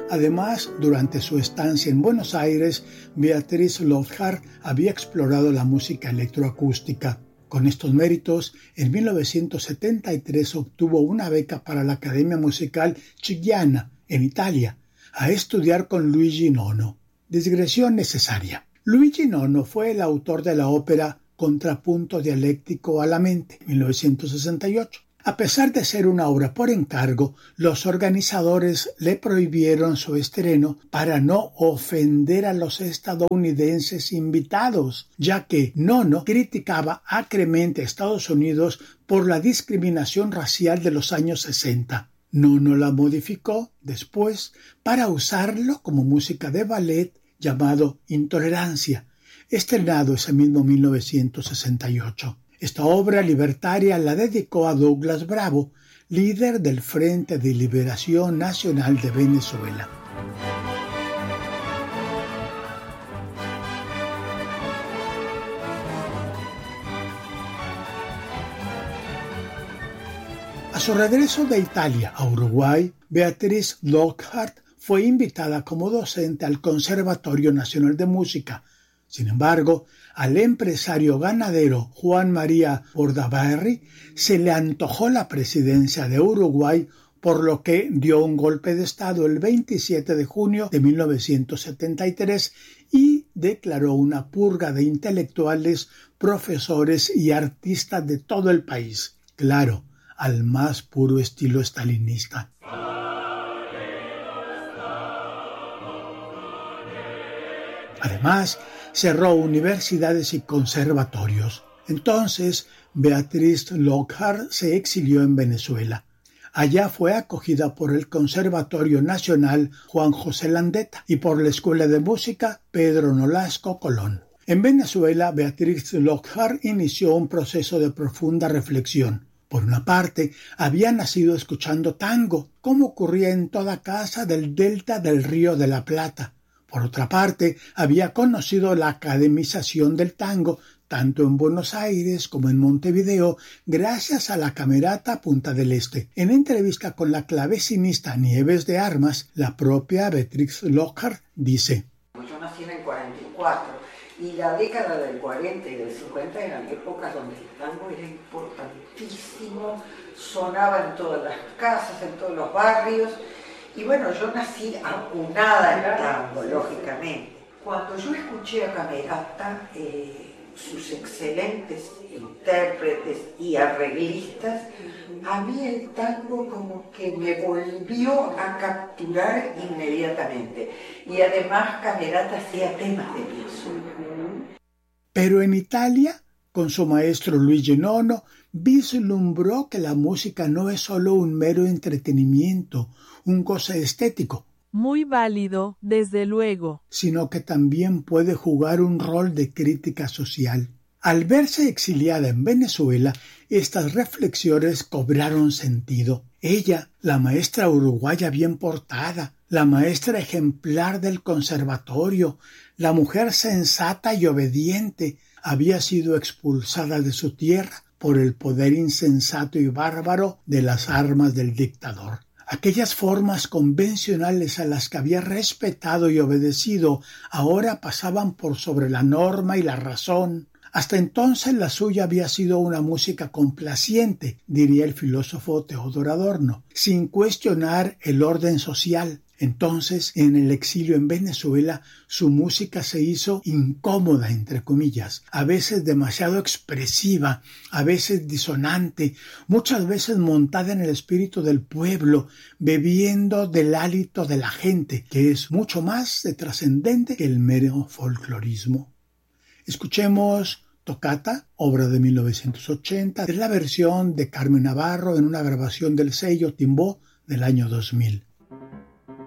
Además, durante su estancia en Buenos Aires, Beatriz Lockhart había explorado la música electroacústica. Con estos méritos, en 1973 obtuvo una beca para la Academia Musical Chigiana, en Italia, a estudiar con Luigi Nono. Digresión necesaria. Luigi Nono fue el autor de la ópera Contrapunto dialéctico a la mente, 1968. A pesar de ser una obra por encargo, los organizadores le prohibieron su estreno para no ofender a los estadounidenses invitados, ya que Nono criticaba acremente a Estados Unidos por la discriminación racial de los años 60. Nono la modificó después para usarlo como música de ballet llamado Intolerancia, estrenado ese mismo 1968. Esta obra libertaria la dedicó a Douglas Bravo, líder del Frente de Liberación Nacional de Venezuela. A su regreso de Italia a Uruguay, Beatriz Lockhart fue invitada como docente al Conservatorio Nacional de Música. Sin embargo, al empresario ganadero Juan María Bordaberry se le antojó la presidencia de Uruguay, por lo que dio un golpe de Estado el 27 de junio de 1973 y declaró una purga de intelectuales, profesores y artistas de todo el país. Claro, al más puro estilo stalinista. Además, cerró universidades y conservatorios. Entonces, Beatriz Lockhart se exilió en Venezuela. Allá fue acogida por el Conservatorio Nacional Juan José Landeta y por la Escuela de Música Pedro Nolasco Colón. En Venezuela, Beatriz Lockhart inició un proceso de profunda reflexión. Por una parte, había nacido escuchando tango, como ocurría en toda casa del delta del Río de la Plata. Por otra parte, había conocido la academización del tango tanto en Buenos Aires como en Montevideo, gracias a la Camerata Punta del Este. En entrevista con la clavecinista Nieves de Armas, la propia Beatriz Lockhart dice: Yo nací en el 44 y la década del 40 y del 50 eran épocas donde el tango era importantísimo, sonaba en todas las casas, en todos los barrios. Y bueno, yo nací acunada en tango, lógicamente. Cuando yo escuché a Camerata, sus excelentes intérpretes y arreglistas, a mí el tango como que me volvió a capturar inmediatamente. Y además Camerata hacía temas de piso. Pero en Italia, con su maestro Luigi Nono, vislumbró que la música no es solo un mero entretenimiento, un goce estético. Muy válido, desde luego. Sino que también puede jugar un rol de crítica social. Al verse exiliada en Venezuela, estas reflexiones cobraron sentido. Ella, la maestra uruguaya bien portada, la maestra ejemplar del conservatorio, la mujer sensata y obediente, había sido expulsada de su tierra por el poder insensato y bárbaro de las armas del dictador. Aquellas formas convencionales a las que había respetado y obedecido ahora pasaban por sobre la norma y la razón. Hasta entonces la suya había sido una música complaciente, diría el filósofo Teodoro Adorno, sin cuestionar el orden social. Entonces, en el exilio en Venezuela, su música se hizo incómoda, entre comillas, a veces demasiado expresiva, a veces disonante, muchas veces montada en el espíritu del pueblo, bebiendo del hálito de la gente, que es mucho más trascendente que el mero folclorismo. Escuchemos Toccata, obra de 1980, es la versión de Carmen Navarro en una grabación del sello Timbó del año 2000.